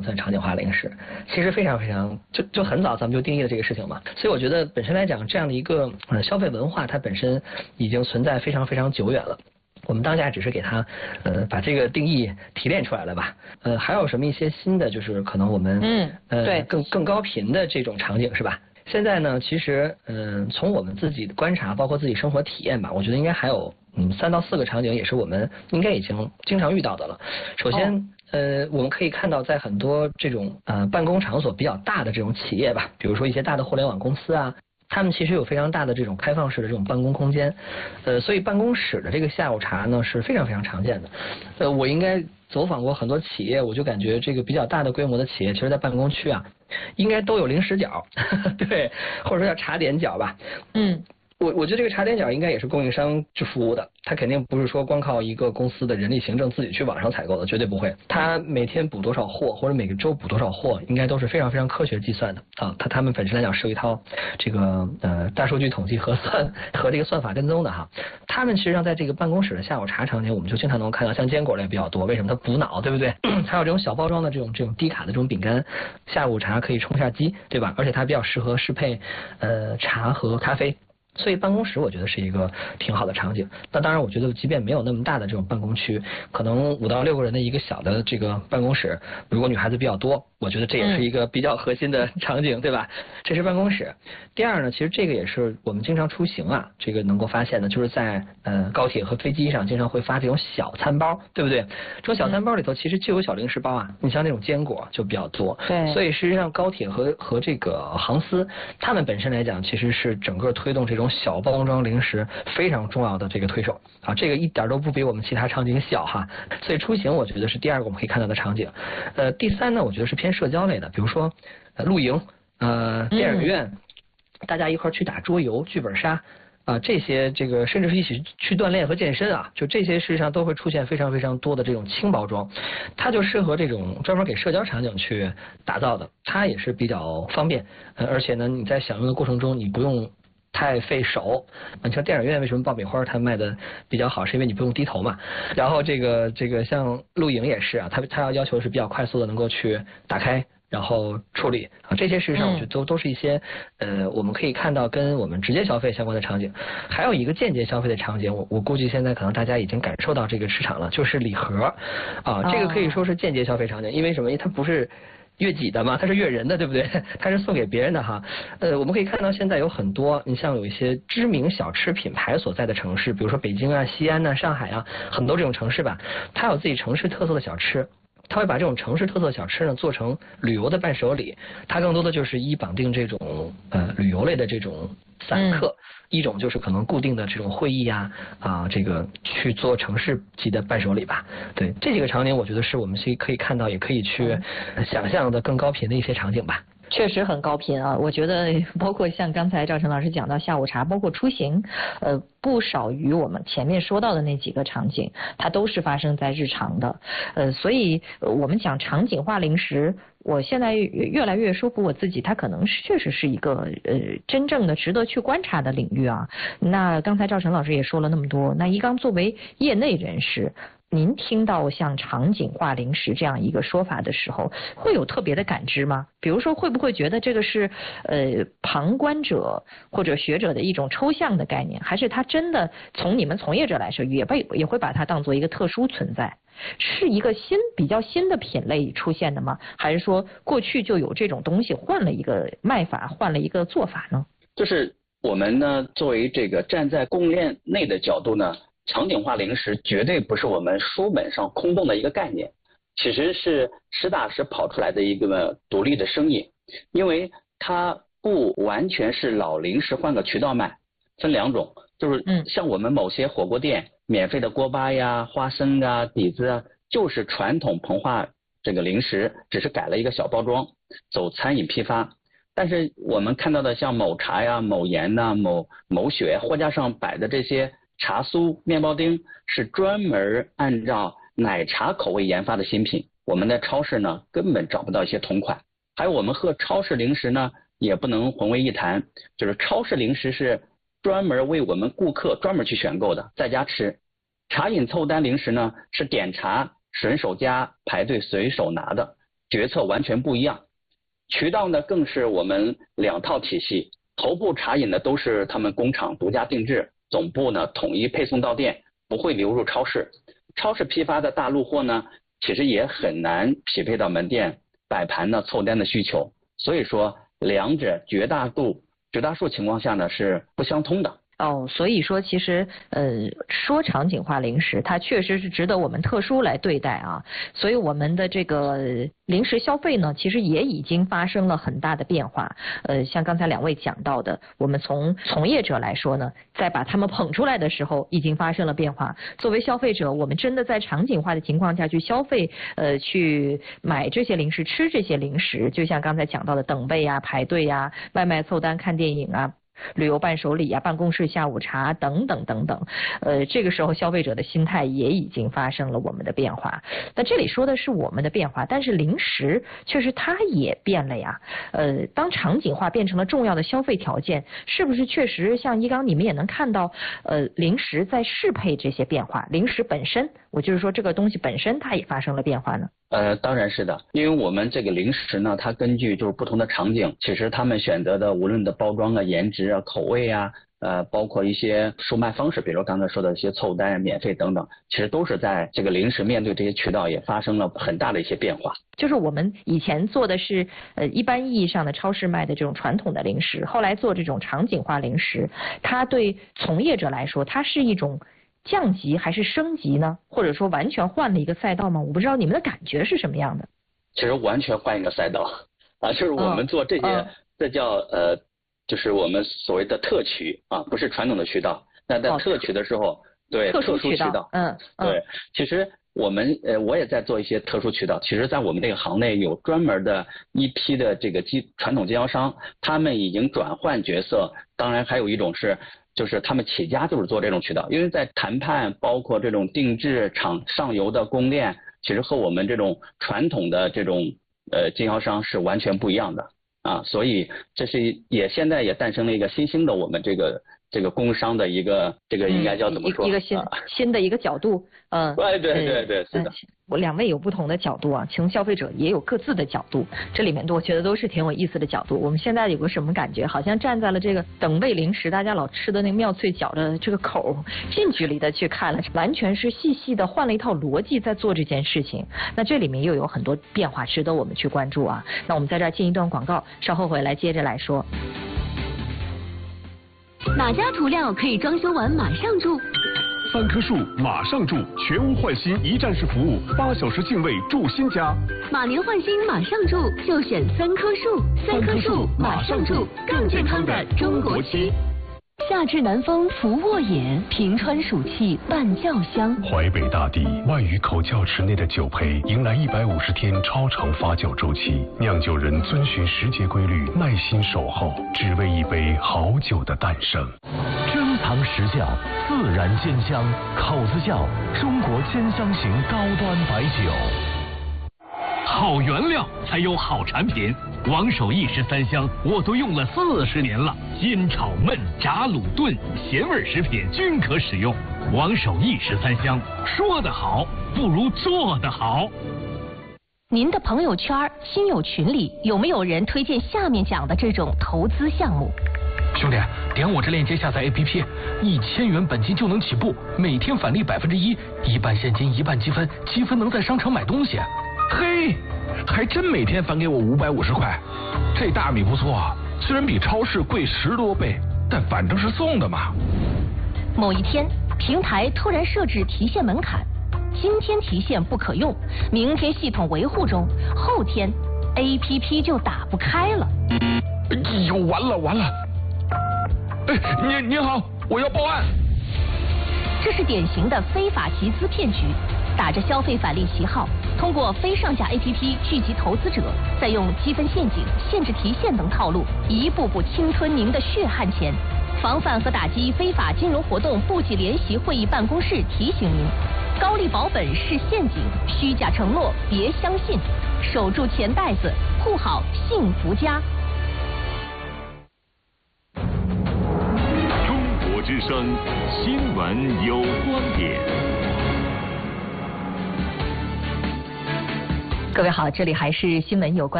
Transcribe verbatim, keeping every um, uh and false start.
算场景化零食？其实非常非常就就很早咱们就定义了这个事情嘛。所以我觉得本身来讲，这样的一个呃消费文化，它本身已经存在非常非常久远了。我们当下只是给它，呃，把这个定义提炼出来了吧？呃，还有什么一些新的，就是可能我们， 嗯， 呃， 对， 更更高频的这种场景是吧？现在呢，其实，嗯、呃，从我们自己的观察，包括自己生活体验吧，我觉得应该还有，嗯，三到四个场景也是我们应该已经经常遇到的了。首先，哦、呃，我们可以看到，在很多这种呃办公场所比较大的这种企业吧，比如说一些大的互联网公司啊。他们其实有非常大的这种开放式的这种办公空间，呃，所以办公室的这个下午茶呢是非常非常常见的。呃，我应该走访过很多企业，我就感觉这个比较大的规模的企业，其实在办公区啊，应该都有零食角，对，或者说叫茶点角吧。 嗯。 我我觉得这个茶点角应该也是供应商去服务的，它肯定不是说光靠一个公司的人力行政自己去网上采购的，绝对不会。它每天补多少货，或者每个周补多少货，应该都是非常非常科学计算的啊。它他们本身来讲是有一套这个呃大数据统计和算和这个算法跟踪的哈。他们实际上在这个办公室的下午茶场景，我们就经常能看到像坚果类比较多，为什么？它补脑，对不对？还有这种小包装的这种这种低卡的这种饼干，下午茶可以充下饥，对吧？而且它比较适合适配呃茶和咖啡。所以办公室我觉得是一个挺好的场景。那当然，我觉得即便没有那么大的这种办公区，可能五到六个人的一个小的这个办公室，如果女孩子比较多，我觉得这也是一个比较核心的场景，对吧？这是办公室。第二呢，其实这个也是我们经常出行啊，这个能够发现的，就是在呃高铁和飞机上经常会发这种小餐包，对不对？这种小餐包里头其实就有小零食包啊，你像那种坚果就比较多。 对。 所以实际上高铁和和这个航司，他们本身来讲，其实是整个推动这种小包装零食非常重要的这个推手啊，这个一点都不比我们其他场景小哈。所以出行我觉得是第二个我们可以看到的场景。呃，第三呢，我觉得是偏社交类的，比如说、呃、露营、呃电影院、嗯，大家一块去打桌游、剧本杀。啊，这些这个甚至是一起去锻炼和健身啊，就这些事实上都会出现非常非常多的这种轻包装，它就适合这种专门给社交场景去打造的，它也是比较方便，呃，而且呢你在享用的过程中你不用太费手。你像电影院为什么爆米花它卖的比较好，是因为你不用低头嘛。然后这个这个像露营也是啊，它它要要求是比较快速的能够去打开。然后处理啊，这些事实上我觉得都都是一些呃，我们可以看到跟我们直接消费相关的场景。还有一个间接消费的场景，我我估计现在可能大家已经感受到这个市场了，就是礼盒啊，这个可以说是间接消费场景，因为什么？因为它不是悦己的嘛，它是悦人的，对不对？它是送给别人的哈。呃，我们可以看到现在有很多，你像有一些知名小吃品牌所在的城市，比如说北京啊、西安呐、上海啊，很多这种城市吧，它有自己城市特色的小吃。他会把这种城市特色小吃呢做成旅游的伴手礼，它更多的就是一绑定这种呃旅游类的这种散客，嗯、一种就是可能固定的这种会议呀啊、呃、这个去做城市级的伴手礼吧。对，这几个场景我觉得是我们是可以看到也可以去想象的更高频的一些场景吧。 确实很高频啊！我觉得包括像刚才赵晨老师讲到下午茶，包括出行，呃，不少于我们前面说到的那几个场景，它都是发生在日常的。呃，所以我们讲场景化零食，我现在越来越说服我自己，它可能是确实是一个呃真正的值得去观察的领域啊。那刚才赵晨老师也说了那么多，那一刚作为业内人士，您听到像场景化零食这样一个说法的时候，会有特别的感知吗？比如说，会不会觉得这个是呃旁观者或者学者的一种抽象的概念，还是它真的从你们从业者来说，也被也会把它当做一个特殊存在？是一个新比较新的品类出现的吗？还是说过去就有这种东西，换了一个卖法，换了一个做法呢？ 就是我们呢，作为这个站在供应链内的角度呢。场景化零食绝对不是我们书本上空洞的一个概念，其实是实打实跑出来的一个独立的生意，因为它不完全是老零食换个渠道卖，分两种，就是像我们某些火锅店免费的锅巴呀、花生啊、底子啊，就是传统膨化这个零食，只是改了一个小包装，走餐饮批发。但是我们看到的像某茶呀、某盐呐、某某雪货架上摆的这些茶酥、面包丁是专门按照奶茶口味研发的新品，我们的超市呢根本找不到一些同款。还有我们和超市零食呢也不能混为一谈，就是超市零食是专门为我们顾客专门去选购的，在家吃。茶饮凑单零食呢是点茶顺手加排队随手拿的， 决策完全不一样。渠道呢更是我们两套体系，头部茶饮呢都是他们工厂独家定制，总部呢统一配送到店，不会流入超市。超市批发的大陆货呢，其实也很难匹配到门店摆盘呢凑单的需求，所以说两者绝大度绝大数情况下呢是不相通的。 哦，所以说其实呃说场景化零食，它确实是值得我们特殊来对待啊。所以我们的这个零食消费呢，其实也已经发生了很大的变化。呃，像刚才两位讲到的，我们从从业者来说呢，在把他们捧出来的时候，已经发生了变化。作为消费者，我们真的在场景化的情况下去消费，呃，去买这些零食、吃这些零食，就像刚才讲到的等位啊、排队啊、外卖凑单、看电影啊。旅游伴手礼啊，办公室下午茶等等等等，呃，这个时候消费者的心态也已经发生了我们的变化。那这里说的是我们的变化，但是零食确实它也变了呀。呃，当场景化变成了重要的消费条件，是不是确实像一刚你们也能看到，呃，零食在适配这些变化，零食本身，我就是说这个东西本身它也发生了变化呢？ 呃，当然是的，因为我们这个零食呢，它根据就是不同的场景，其实他们选择的无论的包装啊、颜值啊、口味啊，呃，包括一些售卖方式，比如刚才说的一些凑单啊、免费等等，其实都是在这个零食面对这些渠道也发生了很大的一些变化。 就是我们以前做的是呃一般意义上的超市卖的这种传统的零食，后来做这种场景化零食，它对从业者来说，它是一种降级还是升级呢？或者说完全换了一个赛道吗？我不知道你们的感觉是什么样的。 其实完全换一个赛道啊，就是我们做这些，哦、这叫呃，就是我们所谓的特渠啊，不是传统的渠道。那在特渠的时候，哦、对特殊渠道， 渠道嗯，嗯对，其实我们呃我也在做一些特殊渠道。其实，在我们这个行内有专门的一批的这个经传统经销商，他们已经转换角色。当然，还有一种是。就是他们起家就是做这种渠道，因为在谈判包括这种定制厂上游的供链，其实和我们这种传统的这种呃经销商是完全不一样的啊，所以这是也现在也诞生了一个新兴的我们这个这个工商的一个这个应该叫怎么说、 嗯、一个新、啊、新的一个角度，嗯， 对对对对，是的。 我两位有不同的角度啊，从消费者也有各自的角度，这里面我觉得都是挺有意思的角度。我们现在有个什么感觉？好像站在了这个等位零食大家老吃的那个妙脆角的这个口，近距离的去看了，完全是细细的换了一套逻辑在做这件事情。那这里面又有很多变化值得我们去关注啊。那我们在这儿进一段广告，稍后回来接着来说。 哪家涂料可以装修完马上住？ 三棵树马上住，全屋换新一站式服务，八小时净位住新家。 马年换新马上住，就选三棵树。三棵树马上住，更健康的中国区。夏至南风拂沃野，平川暑气伴酱香。 淮北大地万余口窖池内的酒胚迎来一百五十天超长发酵周期，酿酒人遵循时节规律，耐心守候，只为一杯好酒的诞生。 珍藏实窖，自然兼香，口子窖，中国兼香型高端白酒。好原料才有好产品，王守义十三香我都用了四十年了，煎炒焖炸卤炖咸味食品均可使用。王守义十三香，说得好不如做得好。 您的朋友圈、亲友群里有没有人推荐下面讲的这种投资项目？ 兄弟，点我这链接下载 A P P， 一千元本金就能起步，每天返利百分之一，一半现金一半积分，积分能在商场买东西。 嘿，还真每天返给我五百五十块，这大米不错啊，虽然比超市贵十多倍，但反正是送的嘛。 某一天，平台突然设置提现门槛，今天提现不可用，明天系统维护中，后天 A P P 就打不开了。 哎呦，完了完了！哎，您您好，我要报案。 这是典型的非法集资骗局，打着消费返利旗号，通过非上架 A P P 聚集投资者，再用积分陷阱、限制提现等套路，一步步侵吞您的血汗钱。防范和打击非法金融活动部级联席会议办公室提醒您：高利保本是陷阱，虚假承诺别相信，守住钱袋子，护好幸福家。 中国之声新闻有观点。 各位好，这里还是新闻有关。